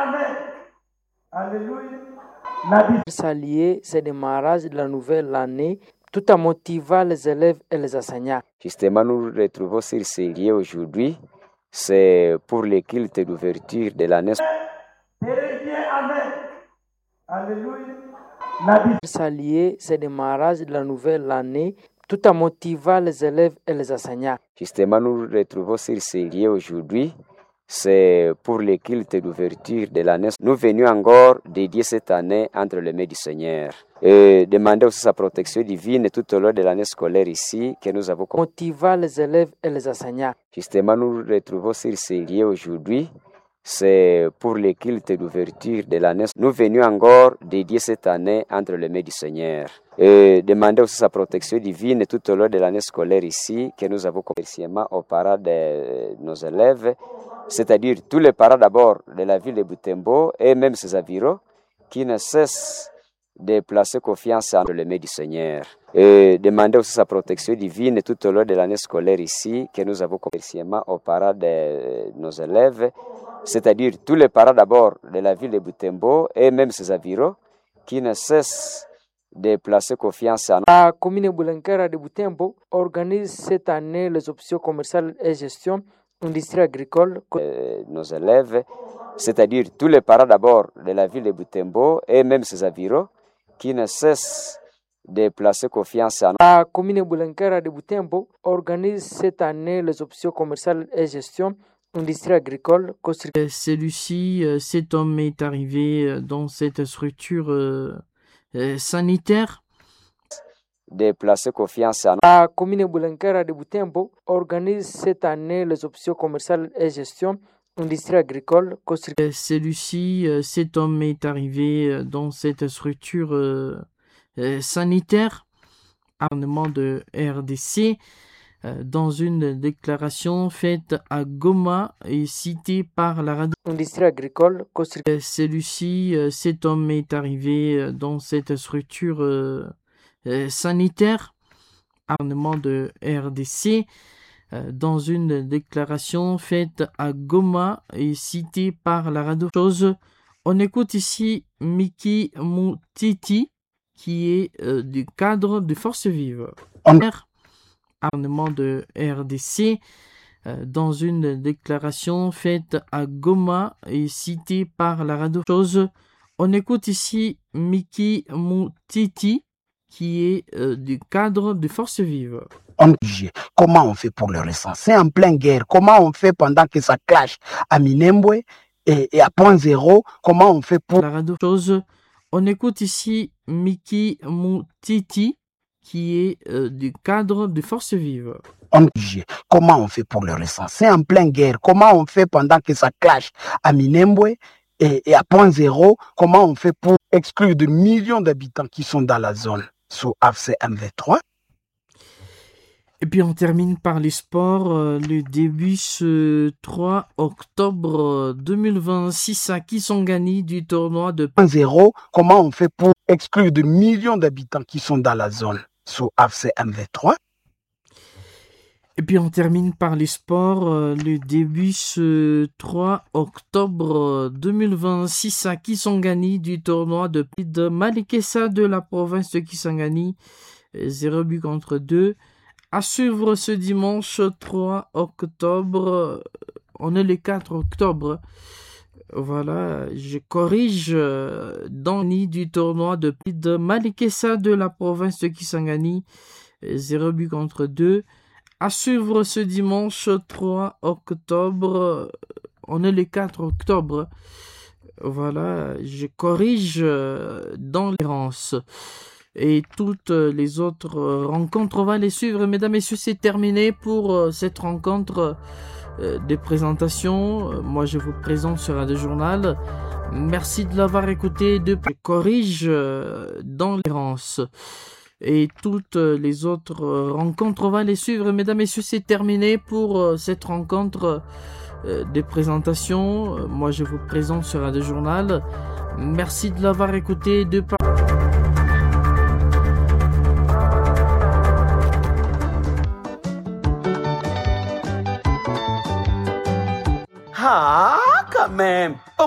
Amen. Alléluia. S'allier, c'est le démarrage de la nouvelle année, tout en motivant les élèves et les enseignants. Justement, nous nous retrouvons sur ces lieux aujourd'hui. C'est pour le culte d'ouverture de l'année. Amen. Alléluia. S'allier, c'est le démarrage de la nouvelle année, tout en motivant les élèves et les enseignants. Justement, nous nous retrouvons sur ces lieux aujourd'hui. C'est pour le culte d'ouverture de l'année. Nous venons encore dédier cette année entre les mains du Seigneur. Et demander aussi sa protection divine tout au long de l'année scolaire ici que nous avons. Motivant les élèves et les enseignants. Justement, nous nous retrouvons sur ces lieux aujourd'hui. C'est pour le culte d'ouverture de l'année. Nous venons encore dédier cette année entre les mains du Seigneur. Et demander aussi sa protection divine tout au long de l'année scolaire ici que nous avons commercialement aux parents de nos élèves, c'est-à-dire tous les parents d'abord de la ville de Butembo et même ses environs qui ne cessent de placer confiance entre les mains du Seigneur. Et demander aussi sa protection divine tout au long de l'année scolaire ici que nous avons commercialement aux parents de nos élèves, c'est-à-dire tous les parents d'abord de la ville de Butembo et même ses environs qui ne cessent de placer confiance en. La commune Boulenkera de Butembo organise cette année les options commerciales et gestion industrie agricole. Nos élèves, c'est-à-dire tous les parents d'abord de la ville de Butembo et même ses environs qui ne cessent de placer confiance en. La commune Boulenkera de Butembo organise cette année les options commerciales et gestion industrie agricole. Celui-ci, cet homme est arrivé dans cette structure sanitaire. De placer confiance en. La commune Boulenkera de Butembo organise cette année les options commerciales et gestion industrie agricole. Celui-ci, cet homme est arrivé dans cette structure sanitaire, gouvernement de RDC, dans une déclaration faite à Goma et citée par la radio. Industrie agricole. Celui-ci, cet homme est arrivé dans cette structure sanitaire, gouvernement de RDC, dans une déclaration faite à Goma et citée par la radio. On écoute ici Miki Moutiti, qui est du cadre de Force Vive. Gouvernement de RDC, dans une déclaration faite à Goma et citée par la radio. On écoute ici Miki Moutiti, qui est du cadre de Force Vive. Comment on fait pour le recenser en pleine guerre? Comment on fait pendant que ça clash à Minembwe et à Point Zéro? Comment on fait pour la radio? On écoute ici Miki Moutiti, qui est du cadre de Force Vive. Comment on fait pour le recenser en pleine guerre? Comment on fait pendant que ça clash à Minembwe et à Point Zéro? Comment on fait pour exclure de millions d'habitants qui sont dans la zone sous AFC MV3? Et puis on termine par les sports. Le début ce 3 octobre 2026 à Kisangani du tournoi de Point Zéro. Comment on fait pour exclure de millions d'habitants qui sont dans la zone sous AFC MV3? Et puis on termine par les sports. Le début ce 3 octobre 2026 à Kisangani du tournoi de Malikessa de la province de Kisangani. 0 but contre 2. À suivre ce dimanche 3 octobre. On est le 4 octobre. Voilà, je corrige dans le nid du tournoi de Malikessa de la province de Kisangani. 0 but contre 2. À suivre ce dimanche 3 octobre. On est le 4 octobre. Voilà, je corrige dans l'errance. Et toutes les autres rencontres, on va les suivre. Mesdames, Messieurs, c'est terminé pour cette rencontre de présentation. Moi, je vous présente sur Radio Journal. Merci de l'avoir écouté. Je corrige dans l'errance. Et toutes les autres rencontres, on va les suivre. Mesdames, Messieurs, c'est terminé pour cette rencontre de présentation. Moi, je vous présente sur Radio Journal. Merci de l'avoir écouté.